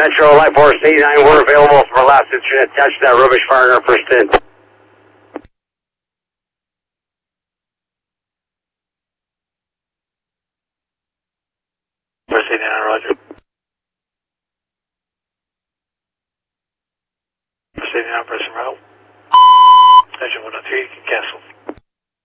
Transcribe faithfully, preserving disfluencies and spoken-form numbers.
Metro Life Force eighty-nine, we're available for last instrument attached to that rubbish fire in our first in. Force eighty-nine, roger. Force eighty-nine, pressing right. Engine one oh three, you can cancel.